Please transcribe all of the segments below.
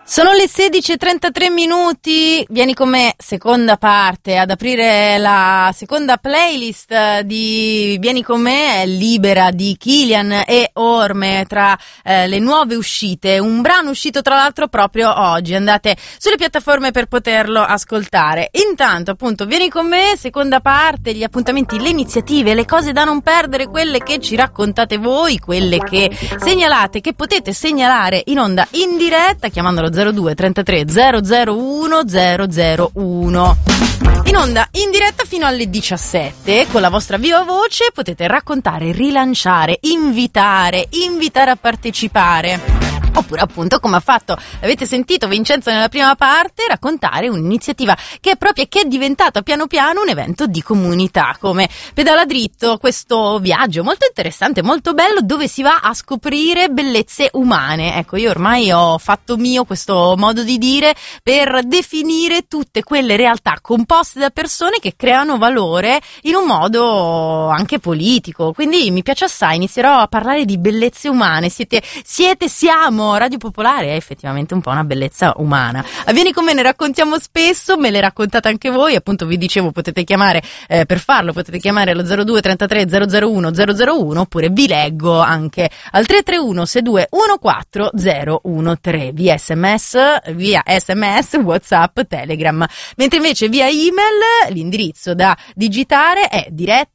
Sono le 16:33, vieni con me, seconda parte, ad aprire la seconda playlist di Vieni con me, Libera di Kilian e Orme, tra le nuove uscite, un brano uscito tra l'altro proprio oggi, andate sulle piattaforme per poterlo ascoltare. Intanto appunto Vieni con me, seconda parte, gli appuntamenti, le iniziative, le cose da non perdere, quelle che ci raccontate voi, quelle che segnalate, che potete segnalare in onda in diretta chiamandolo 02 33 001 001. In onda in diretta fino alle 17 con la vostra viva voce potete raccontare, rilanciare, invitare a partecipare. Oppure appunto, come ha fatto, avete sentito Vincenzo nella prima parte, raccontare un'iniziativa che è propria, che è diventata piano piano un evento di comunità, come Pedala Dritto, questo viaggio molto interessante, molto bello, dove si va a scoprire bellezze umane. Ecco, io ormai ho fatto mio questo modo di dire per definire tutte quelle realtà composte da persone che creano valore in un modo anche politico. Quindi mi piace assai, inizierò a parlare di bellezze umane. Siamo Radio Popolare, è effettivamente un po' una bellezza umana. Vieni con me, ne raccontiamo spesso, me le raccontate anche voi, appunto vi dicevo potete chiamare, per farlo potete chiamare allo 02 33 001 001, oppure vi leggo anche al 331 62 14 013 via SMS, WhatsApp, Telegram, mentre invece via email l'indirizzo da digitare è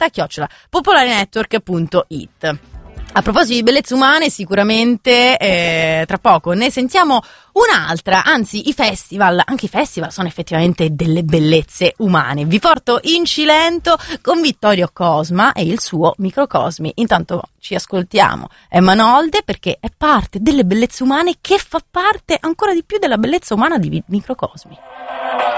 diretta@popolarenetwork.it. A proposito di bellezze umane, sicuramente tra poco ne sentiamo un'altra, anzi anche i festival sono effettivamente delle bellezze umane. Vi porto in Cilento con Vittorio Cosma e il suo Microcosmi. Intanto ci ascoltiamo Emanolde, perché è parte delle bellezze umane, che fa parte ancora di più della bellezza umana di Microcosmi.